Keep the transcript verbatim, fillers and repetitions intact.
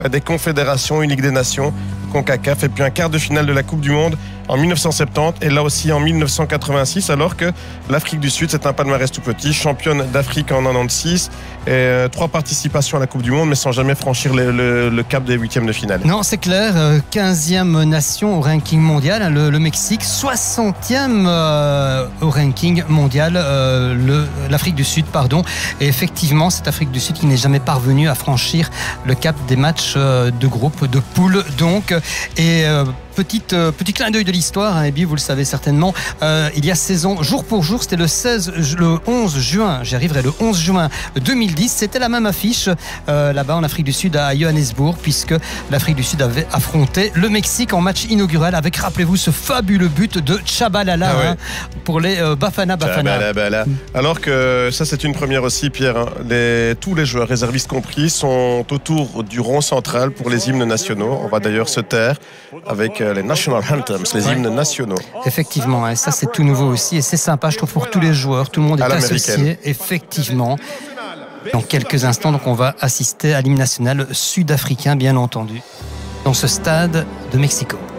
des confédérations, une Ligue des Nations, CONCACAF, et puis un quart de finale de la Coupe du Monde en mille neuf cent soixante-dix et là aussi en mille neuf cent quatre-vingt-six, alors que l'Afrique du Sud, c'est un palmarès tout petit, championne d'Afrique en quatre-vingt-seize et euh, trois participations à la Coupe du Monde, mais sans jamais franchir le, le, le cap des huitièmes de finale. Non, c'est clair, euh, quinzième nation au ranking mondial, hein, le, le Mexique, soixantième euh, au ranking mondial, euh, le, l'Afrique du Sud, pardon. Et effectivement, cette Afrique du Sud qui n'est jamais parvenue à franchir le cap des matchs euh, de groupe, de poule, donc. Et euh, Petite, euh, petit clin d'œil de l'histoire, hein, et bien vous le savez certainement, euh, il y a seize ans, jour pour jour, c'était le, seize, le onze juin, j'y arriverai, le onze juin deux mille dix, c'était la même affiche euh, là-bas en Afrique du Sud à Johannesburg, puisque l'Afrique du Sud avait affronté le Mexique en match inaugural avec, rappelez-vous, ce fabuleux but de Tchabalala, ah ouais. hein, pour les euh, Bafana Bafana. Tchabalala. Alors que ça c'est une première aussi, Pierre, hein. les, tous les joueurs, réservistes compris, sont autour du rond central pour les hymnes nationaux. On va d'ailleurs se taire avec les National Anthems, les hymnes ouais. nationaux. Effectivement, et ça c'est tout nouveau aussi, et c'est sympa, je trouve, pour tous les joueurs, tout le monde est associé, effectivement. Dans quelques instants, donc on va assister à l'hymne national sud-africain, bien entendu, dans ce stade de Mexico.